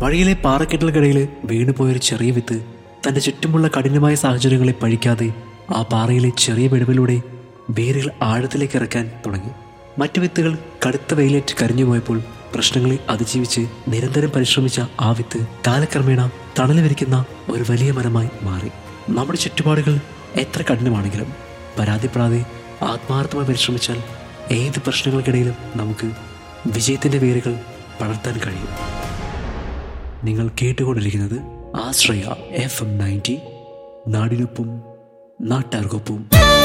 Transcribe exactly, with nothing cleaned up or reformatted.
വഴിയിലെ പാറക്കെട്ടലുകടയിൽ വീണുപോയൊരു ചെറിയ വിത്ത് തൻ്റെ ചുറ്റുമുള്ള കഠിനമായ സാഹചര്യങ്ങളെ പഴിക്കാതെ ആ പാറയിലെ ചെറിയ വിടവിലൂടെ വേരുകൾ ആഴത്തിലേക്ക് ഇറക്കാൻ തുടങ്ങി. മറ്റു വിത്തുകൾ കടുത്ത വെയിലേറ്റ് കരിഞ്ഞുപോയപ്പോൾ പ്രശ്നങ്ങളെ അതിജീവിച്ച് നിരന്തരം പരിശ്രമിച്ച ആ വിത്ത് കാലക്രമേണ തണല് വിരിക്കുന്ന ഒരു വലിയ മരമായി മാറി. നമ്മുടെ ചുറ്റുപാടുകൾ എത്ര കഠിനമാണെങ്കിലും പരാതിപ്പെടാതെ ആത്മാർത്ഥമായി പരിശ്രമിച്ചാൽ ഏത് പ്രശ്നങ്ങൾക്കിടയിലും നമുക്ക് വിജയത്തിൻ്റെ വേരുകൾ പടർത്താൻ കഴിയും. നിങ്ങൾ കേട്ടുകൊണ്ടിരിക്കുന്നത് ആശ്രയ എഫ് എം നയൻറ്റി, നാടിനൊപ്പം നാട്ടാർക്കൊപ്പം.